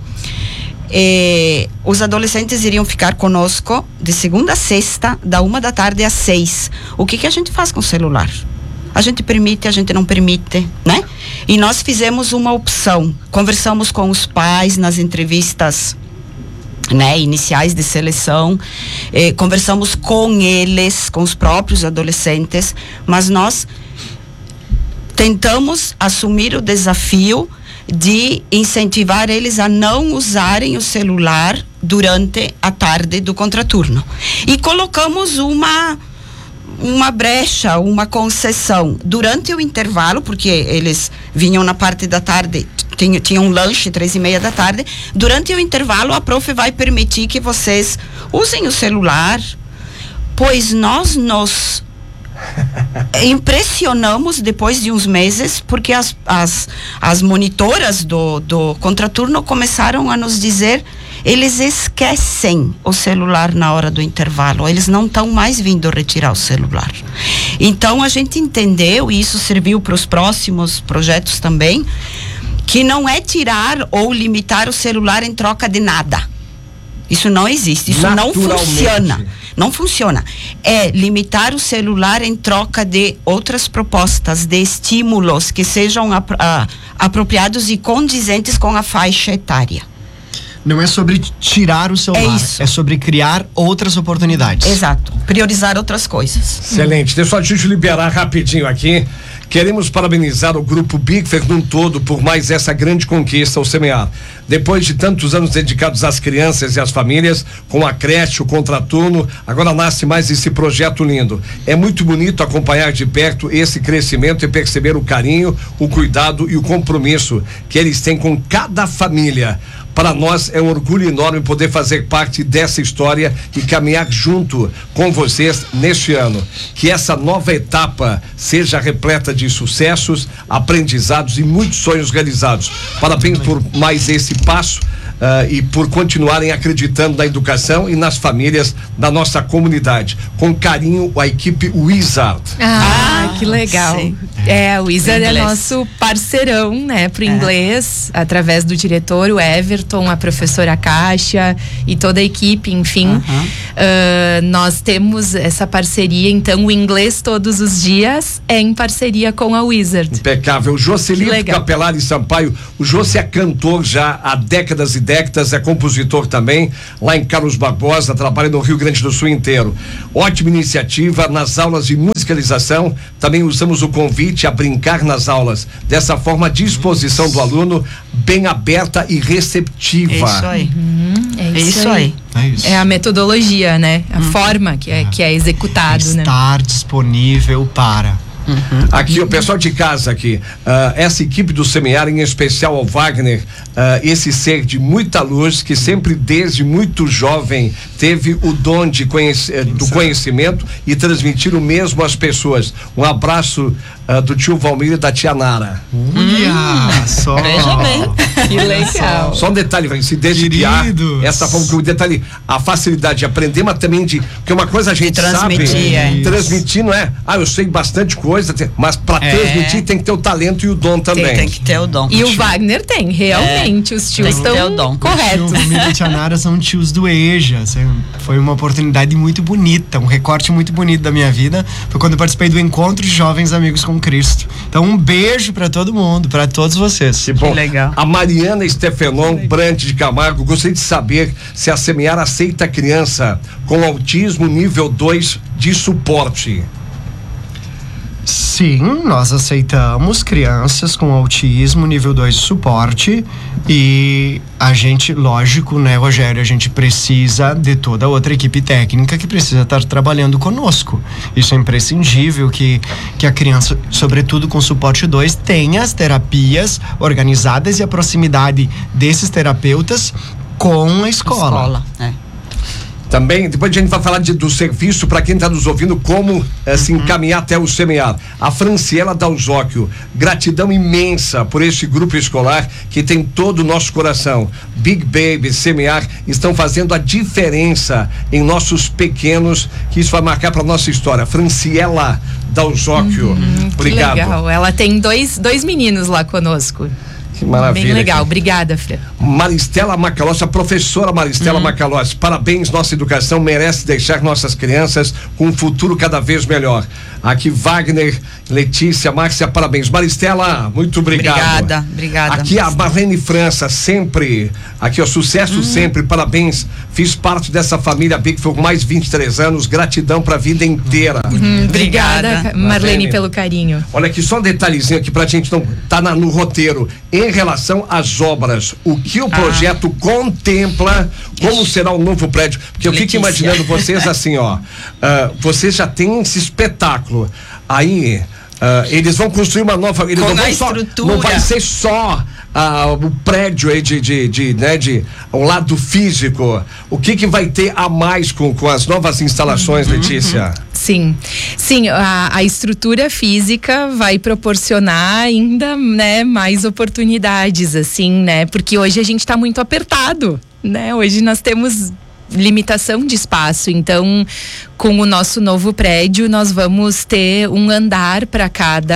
Os adolescentes iriam ficar conosco de segunda a sexta, da 1h às 6. O que a gente faz com o celular? A gente permite, a gente não permite, né? E nós fizemos uma opção, conversamos com os pais nas entrevistas, né, iniciais de seleção, conversamos com eles, com os próprios adolescentes, mas nós tentamos assumir o desafio de incentivar eles a não usarem o celular durante a tarde do contraturno. E colocamos uma brecha, uma concessão durante o intervalo, porque eles vinham na parte da tarde, tinham um lanche 3:30 da tarde. Durante o intervalo, a prof vai permitir que vocês usem o celular, pois nós nos impressionamos depois de uns meses, porque as monitoras do contraturno começaram a nos dizer: eles esquecem o celular na hora do intervalo, eles não estão mais vindo retirar o celular. Então a gente entendeu, e isso serviu para os próximos projetos também, que não é tirar ou limitar o celular em troca de nada. Isso não existe, isso não funciona. Não funciona. É limitar o celular em troca de outras propostas, de estímulos que sejam apropriados e condizentes com a faixa etária. Não é sobre tirar o celular, é sobre criar outras oportunidades. Exato, priorizar outras coisas. Excelente, deixa eu te liberar rapidinho aqui. Queremos parabenizar o Grupo Bigfer num todo por mais essa grande conquista ao Semear. Depois de tantos anos dedicados às crianças e às famílias, com a creche, o contraturno, agora nasce mais esse projeto lindo. É muito bonito acompanhar de perto esse crescimento e perceber o carinho, o cuidado e o compromisso que eles têm com cada família. Para nós é um orgulho enorme poder fazer parte dessa história e caminhar junto com vocês neste ano. Que essa nova etapa seja repleta de sucessos, aprendizados e muitos sonhos realizados. Parabéns por mais esse passo. E por continuarem acreditando na educação e nas famílias da nossa comunidade. Com carinho, a equipe Wizard. Que legal. Sim. O Wizard é nosso parceirão, né, pro inglês, através do diretor, o Everton, a professora Kátia e toda a equipe, enfim. Nós temos essa parceria, então o inglês todos os dias é em parceria com a Wizard. Impecável. Jocelito Capelari Sampaio, o José é cantor já há décadas e décadas, é compositor também, lá em Carlos Barbosa, trabalha no Rio Grande do Sul inteiro. Ótima iniciativa nas aulas de musicalização, também usamos o convite a brincar nas aulas. Dessa forma, a disposição do aluno bem aberta e receptiva. É isso aí. É isso aí. É a metodologia, né? A forma que é executado, né? Estar disponível para... Aqui, o pessoal de casa aqui, essa equipe do Semear, em especial ao Wagner, esse ser de muita luz, que sempre desde muito jovem teve o dom de do conhecimento e transmitir o mesmo às pessoas. Um abraço do tio Valmir e da tia Nara. Só. Veja bem. Que legal. Só um detalhe, vai se desviar. Essa forma que o detalhe, a facilidade de aprender, mas também porque uma coisa a gente transmitir, sabe, transmitir não é, eu sei bastante coisa, mas para transmitir tem que ter o talento e o dom também. Tem que ter o dom. E o Wagner tem, realmente, os tios estão corretos. O Valmir e a tia Nara são tios do EJA, foi uma oportunidade muito bonita, um recorte muito bonito da minha vida, foi quando eu participei do Encontro de Jovens Amigos com Cristo. Então um beijo para todo mundo, para todos vocês. Que bom. Que legal. A Mariana Stefanon Brant de Camargo, gostaria de saber se a Semear aceita criança com autismo nível 2 de suporte. Sim, nós aceitamos crianças com autismo nível 2 de suporte e a gente, lógico, né, Rogério, a gente precisa de toda a outra equipe técnica que precisa estar trabalhando conosco. Isso é imprescindível que a criança, sobretudo com suporte 2, tenha as terapias organizadas e a proximidade desses terapeutas com a escola. Também, depois a gente vai falar do serviço para quem está nos ouvindo, como se encaminhar até o Semear. A Franciela Dalzóquio, gratidão imensa por esse grupo escolar que tem todo o nosso coração. Big Baby, Semear, estão fazendo a diferença em nossos pequenos, que isso vai marcar para nossa história. Franciela Dalzóquio, obrigado. Que legal, ela tem dois meninos lá conosco. Que maravilha. Bem legal, obrigada, Fran. Maristela Macalossi, a professora Maristela Macalossi, parabéns, nossa educação merece deixar nossas crianças com um futuro cada vez melhor. Aqui Wagner, Letícia, Márcia, parabéns. Maristela, muito obrigado. Obrigada. Aqui a Marlene França, sempre, aqui ó, sucesso sempre, parabéns. Fiz parte dessa família Big por mais 23 anos, gratidão pra vida inteira. Obrigada, Marlene, pelo carinho. Olha aqui, só um detalhezinho aqui pra gente não tá no roteiro. Em relação às obras, o que o projeto contempla, como será o novo prédio? Porque eu fico imaginando vocês assim, ó, vocês já têm esse espetáculo, aí eles vão construir uma nova, eles não vão só, não vai ser só o prédio aí de o lado físico. O que vai ter a mais com as novas instalações, Letícia? Sim, a estrutura física vai proporcionar ainda, né, mais oportunidades, assim, né, porque hoje a gente está muito apertado, né, hoje nós temos limitação de espaço, então com o nosso novo prédio nós vamos ter um andar para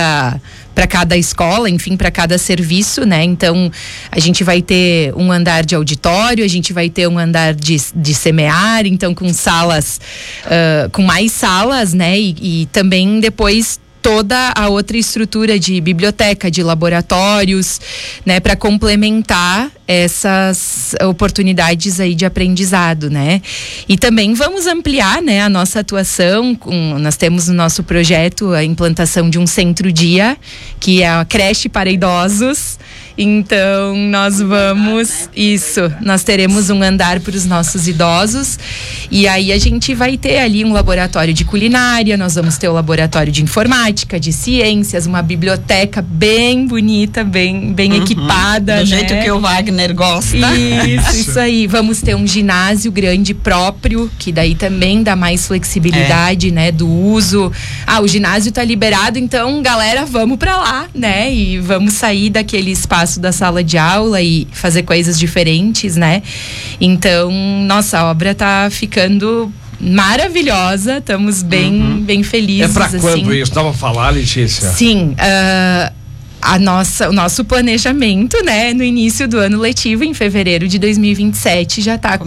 cada escola, enfim, para cada serviço, né? Então, a gente vai ter um andar de auditório, a gente vai ter um andar de semear, então com salas, com mais salas, né? E também depois toda a outra estrutura de biblioteca, de laboratórios, né, para complementar essas oportunidades aí de aprendizado, né? E também vamos ampliar, né, a nossa atuação. Nós temos no nosso projeto a implantação de um centro-dia, que é a creche para idosos. Então, nós vamos... Isso, nós teremos um andar para os nossos idosos. E aí a gente vai ter ali um laboratório de culinária, nós vamos ter o laboratório de informática, de ciências, uma biblioteca bem bonita, bem equipada. Do jeito que o Wagner gosta. Isso aí. Vamos ter um ginásio grande próprio, que daí também dá mais flexibilidade, né, do uso. O ginásio tá liberado, então, galera, vamos pra lá, né? E vamos sair daquele espaço da sala de aula e fazer coisas diferentes, né? Então, nossa, a obra tá ficando maravilhosa, estamos bem felizes. É pra quando isso? Dá pra falar, Letícia? Sim, o nosso planejamento, né, no início do ano letivo, em fevereiro de 2027, já está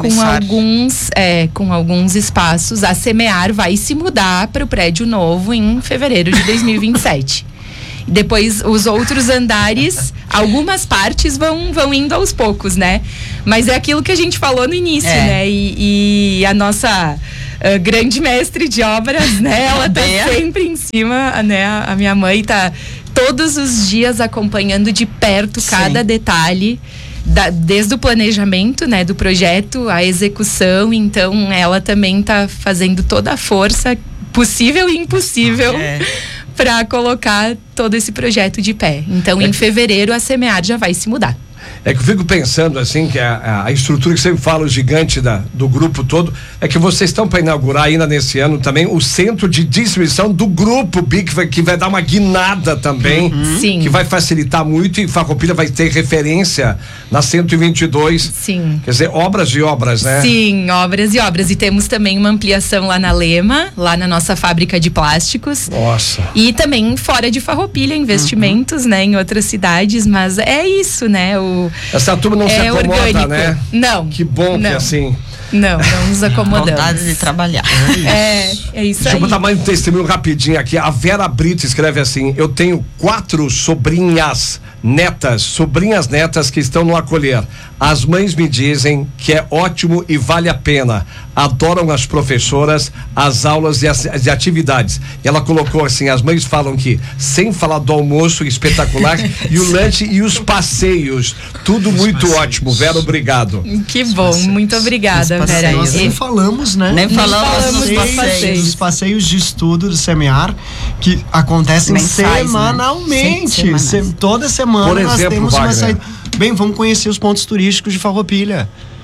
com alguns espaços. A Semear vai se mudar para o prédio novo em fevereiro de 2027. Depois, os outros andares, algumas partes vão indo aos poucos, né? Mas é aquilo que a gente falou no início, né? E a nossa grande mestre de obras, né? Ela tá sempre em cima, né? A minha mãe tá todos os dias acompanhando de perto cada detalhe. Desde o planejamento, né, do projeto, a execução. Então, ela também tá fazendo toda a força possível e impossível para colocar todo esse projeto de pé. Então, em fevereiro, a Semear já vai se mudar. É que eu fico pensando assim, que a estrutura que sempre falo, gigante do grupo todo, é que vocês estão para inaugurar ainda nesse ano também o centro de distribuição do grupo BIC, que vai dar uma guinada também, Sim. que vai facilitar muito, e Farroupilha vai ter referência na 122. Sim. Quer dizer, obras e obras, né? Sim, obras e obras. E temos também uma ampliação lá na Lema, lá na nossa fábrica de plásticos. Nossa. E também fora de Farroupilha, investimentos, né, em outras cidades, mas é isso, né? Essa turma não se acomoda, orgânico. né? Não. Que bom que é assim. Não nos acomodamos. Vontade de trabalhar. É isso aí. Deixa eu botar mais um testemunho rapidinho aqui. A Vera Brito escreve assim: eu tenho 4 sobrinhas netas que estão no acolher. As mães me dizem que é ótimo e vale a pena. Adoram as professoras, as aulas e as atividades. E ela colocou assim: as mães falam que, sem falar do almoço espetacular, e o lanche e os passeios, tudo muito ótimo. Vera, obrigado. Que bom, muito obrigada, Vera. Nós nem falamos, né? Nem falamos dos passeios de estudo do Semear, que acontecem semanalmente. Né? Toda semana Por exemplo, nós temos Wagner, uma saída. Bem, vamos conhecer os pontos turísticos de Farroupilha.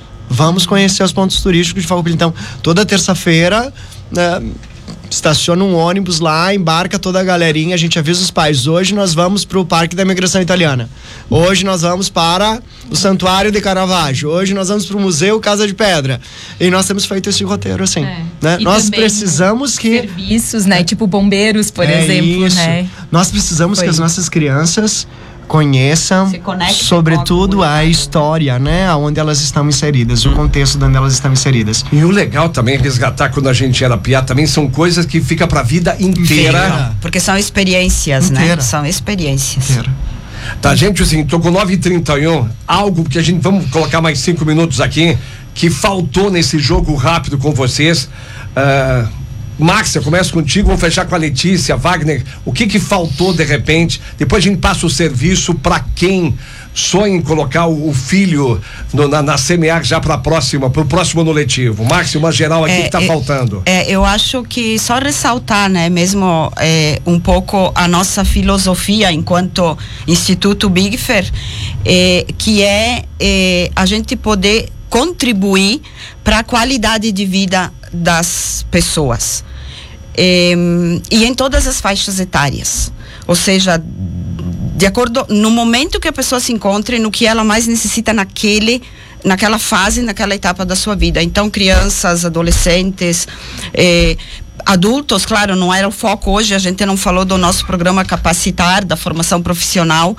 Então, toda terça-feira, né, estaciona um ônibus lá, embarca toda a galerinha, a gente avisa os pais: hoje nós vamos para o Parque da Imigração Italiana, hoje nós vamos para o Santuário de Caravaggio, hoje nós vamos para o Museu Casa de Pedra. E nós temos feito esse roteiro assim, né? Nós precisamos que serviços, né, tipo bombeiros, por exemplo, isso. né? Nós precisamos que as nossas crianças conheçam, sobretudo, a história, né, onde elas estão inseridas, o contexto onde elas estão inseridas. E o legal também, resgatar quando a gente era piá, também são coisas que fica pra vida inteira. Porque são experiências, né? São experiências. Tá, gente, assim, tô com 9h31, algo que a gente, vamos colocar mais 5 minutos aqui, que faltou nesse jogo rápido com vocês. Márcia, começo contigo, vamos fechar com a Letícia, Wagner, o que faltou de repente? Depois a gente passa o serviço para quem sonha em colocar o filho na Semear já pro próximo ano letivo. Márcia, uma geral aqui que tá faltando. Eu acho que só ressaltar, né, mesmo um pouco a nossa filosofia enquanto Instituto Bigfer, que a gente poder contribuir para a qualidade de vida das pessoas, e em todas as faixas etárias, ou seja, de acordo no momento que a pessoa se encontre, no que ela mais necessita naquela fase, naquela etapa da sua vida. Então, crianças, adolescentes, adultos, claro, não era o foco hoje, a gente não falou do nosso programa Capacitar, da formação profissional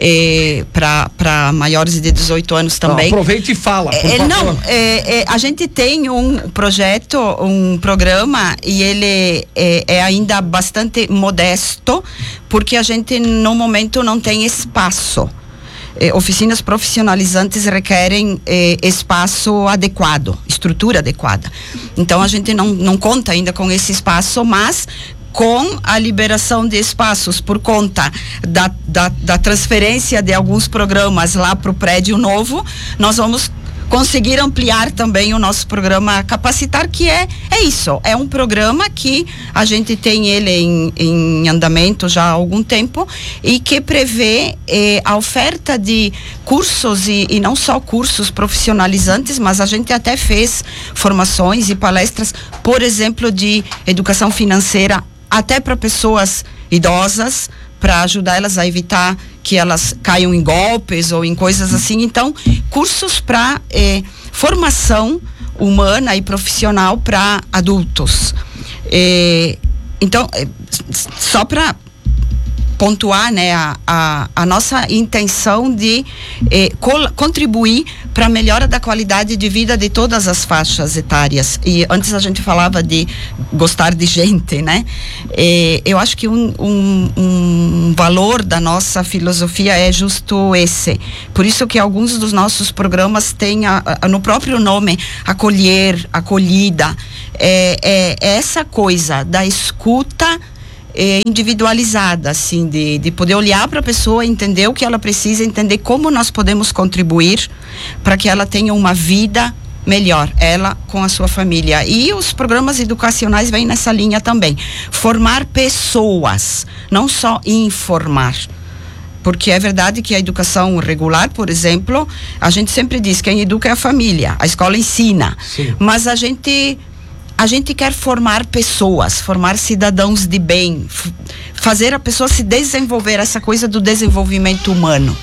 para maiores de 18 anos também. Não, aproveita e fala, por favor. A gente tem um projeto, um programa, e ele é ainda bastante modesto, porque a gente no momento não tem espaço. Oficinas profissionalizantes requerem espaço adequado, estrutura adequada. Então a gente não conta ainda com esse espaço, mas com a liberação de espaços por conta da transferência de alguns programas lá para o prédio novo, nós vamos conseguir ampliar também o nosso programa Capacitar, que é isso, é um programa que a gente tem ele em andamento já há algum tempo e que prevê a oferta de cursos e não só cursos profissionalizantes, mas a gente até fez formações e palestras, por exemplo, de educação financeira até para pessoas idosas, para ajudar elas a evitar que elas caiam em golpes ou em coisas assim. Então, cursos para formação humana e profissional para adultos. Então, só para pontuar, né, a nossa intenção de contribuir para a melhora da qualidade de vida de todas as faixas etárias. E antes a gente falava de gostar de gente, né? Eu acho que um valor da nossa filosofia é justo esse. Por isso que alguns dos nossos programas têm no próprio nome acolher, acolhida. É essa coisa da escuta individualizada, assim, de poder olhar para a pessoa, entender o que ela precisa, entender como nós podemos contribuir para que ela tenha uma vida melhor, ela com a sua família. E os programas educacionais vêm nessa linha também. Formar pessoas, não só informar. Porque é verdade que a educação regular, por exemplo, a gente sempre diz que quem educa é a família, a escola ensina. Sim. Mas a gente quer formar pessoas, formar cidadãos de bem, fazer a pessoa se desenvolver, essa coisa do desenvolvimento humano.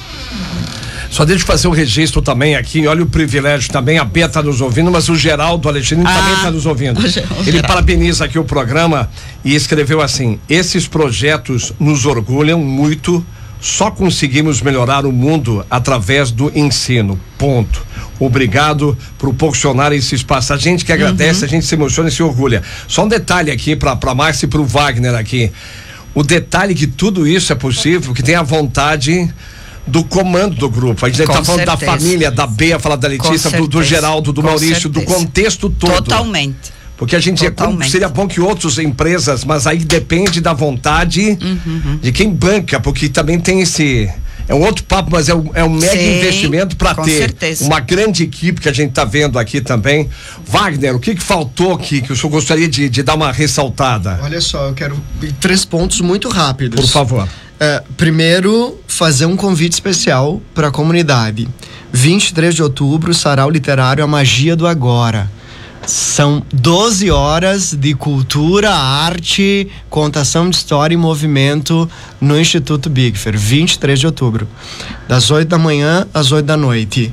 Só deixa eu fazer um registro também aqui, olha o privilégio também, a Bia está nos ouvindo, mas o Geraldo Alexandre também está nos ouvindo. Ele parabeniza aqui o programa e escreveu assim: esses projetos nos orgulham muito, só conseguimos melhorar o mundo através do ensino, ponto. Obrigado por proporcionar esse espaço. A gente que agradece, a gente se emociona e se orgulha. Só um detalhe aqui para Márcia e para o Wagner aqui. O detalhe que tudo isso é possível, que tem a vontade do comando do grupo. A gente está falando da família, da Bea, falar da Letícia, do Geraldo, do Maurício, do contexto todo. Totalmente. Porque a gente seria bom que outras empresas, mas aí depende da vontade de quem banca, porque também tem esse... É um outro papo, mas é um mega investimento para ter certeza. Uma grande equipe que a gente está vendo aqui também. Wagner, o que faltou aqui que o senhor gostaria de dar uma ressaltada? Olha só, eu quero 3 pontos muito rápidos. Por favor. Primeiro, fazer um convite especial para a comunidade. 23 de outubro, Sarau Literário, A Magia do Agora. São 12 horas de cultura, arte, contação de história e movimento no Instituto Bigfer, 23 de outubro, das 8 da manhã às 8 da noite.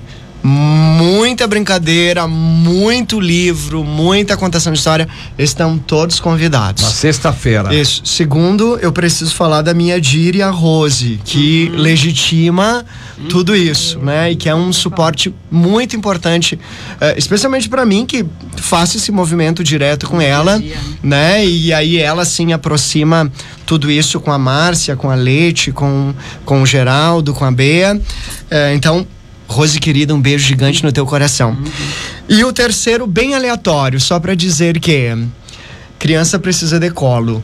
Muita brincadeira, muito livro, muita contação de história. Estão todos convidados. Na sexta-feira. Isso. Segundo, eu preciso falar da minha Diri, a Rose, que legitima tudo isso, né? E que é um suporte muito importante, especialmente para mim, que faço esse movimento direto com ela, né? E aí ela, assim, aproxima tudo isso com a Márcia, com a Leti, com o Geraldo, com a Bea. Então, Rose querida, um beijo gigante no teu coração. E o terceiro, bem aleatório, só para dizer que criança precisa de colo.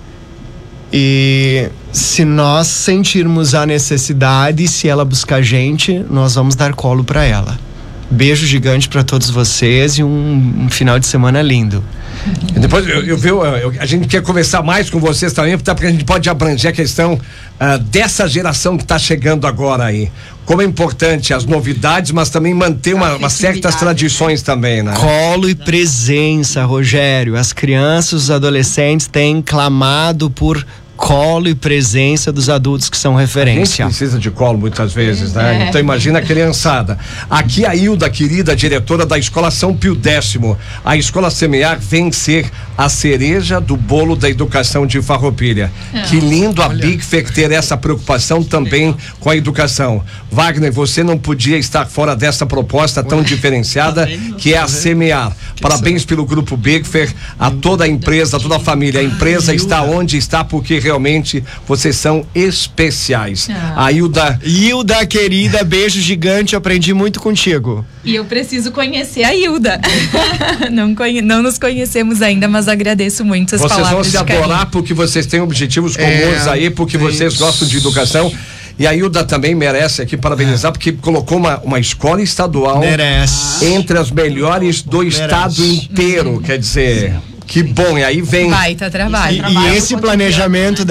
E se nós sentirmos a necessidade, se ela buscar a gente, nós vamos dar colo para ela. Beijo gigante para todos vocês e um final de semana lindo. Depois a gente quer conversar mais com vocês também, porque a gente pode abranger a questão dessa geração que está chegando agora aí. Como é importante as novidades, mas também manter umas certas tradições também, né? Colo e presença, Rogério. As crianças, os adolescentes têm clamado por colo e presença dos adultos que são referência. A gente precisa de colo muitas vezes, né? Então imagina a criançada. Aqui a Hilda, querida diretora da Escola São Pio X. A Escola Semear vem ser a cereja do bolo da educação de Farroupilha. Que lindo a Bigfer ter essa preocupação também com a educação. Wagner, você não podia estar fora dessa proposta tão diferenciada que é a Semear. Parabéns pelo Grupo Birgfer, a toda a empresa, a toda a família. A empresa está onde está porque realmente vocês são especiais. A Hilda, querida, beijo gigante, aprendi muito contigo. E eu preciso conhecer a Hilda. Não nos conhecemos ainda, mas agradeço muito as palavras. Vocês vão se adorar porque vocês têm objetivos comuns aí, porque vocês gostam de educação. E a Hilda também merece aqui parabenizar, porque colocou uma escola estadual entre as melhores do estado inteiro. Quer dizer, que bom. E aí vem. Baita trabalho. E esse planejamento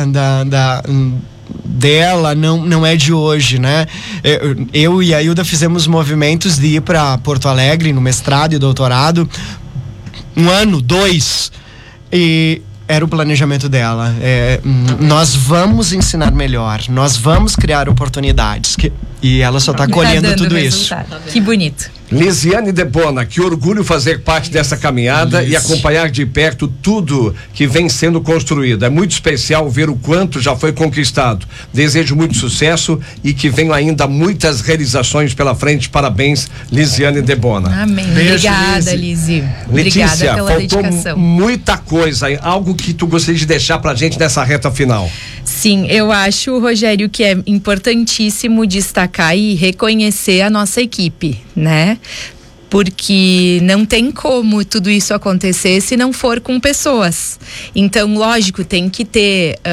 dela não é de hoje, né? Eu e a Hilda fizemos movimentos de ir para Porto Alegre no mestrado e doutorado, 1 ano, 2, e era o planejamento dela. Nós vamos ensinar melhor, nós vamos criar oportunidades, e ela só está colhendo tudo isso. Que bonito. Lisiane Debona, que orgulho fazer parte dessa caminhada e acompanhar de perto tudo que vem sendo construído. É muito especial ver o quanto já foi conquistado. Desejo muito sucesso e que venham ainda muitas realizações pela frente. Parabéns, Lisiane Debona. Amém. Obrigada, Lisi. Obrigada pela faltou dedicação. Muita coisa, algo que tu gostaria de deixar pra gente nessa reta final. Sim, eu acho, Rogério, que é importantíssimo destacar e reconhecer a nossa equipe, né? Porque não tem como tudo isso acontecer se não for com pessoas. Então, lógico, tem que ter